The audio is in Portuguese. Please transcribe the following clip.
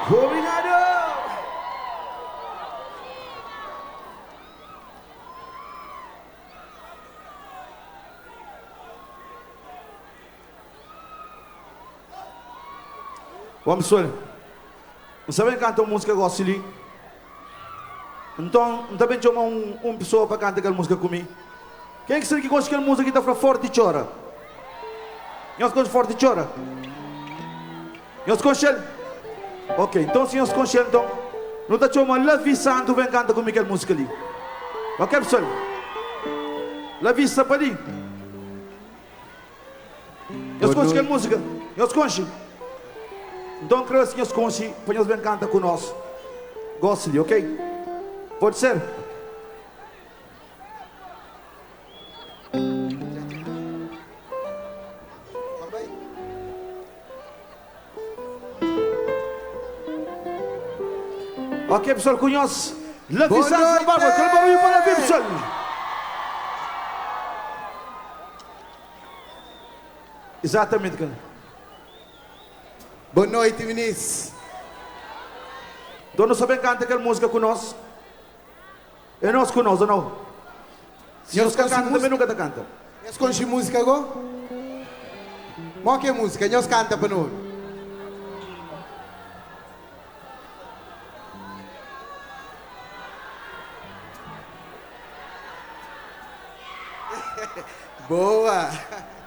Obrigado! Vamos, pessoal. Não sabem cantar uma música gosto ali? Então, também chama uma pessoa para cantar aquela música comigo. Quem é que sabe que gosta daquela música que está para forte e chora? Nós gosta forte e chora? Nós gosta? Ok, então se nós gosta, então, não está chamando Lavi Santo, vem cantar comigo aquela música ali. Ok, pessoal? Lavi Santo ali. Nós gosta daquela música? Nós gosta? Então, creio que nós gosta, para nós vem cantar com nós. Gosta ali, ok? Pode ser? Ok, pessoal, conhece? Lavi Santos, Barba, aquele barulho para ver, pessoal. Exatamente, cara. Boa noite, Vinícius. Então, não sabem cantar aquela música com nós? É nós com nós, ou não? Se nós cantamos, também nunca canta. Nós conhecemos música agora? Qual que é música? Nós canta para nós. Boa!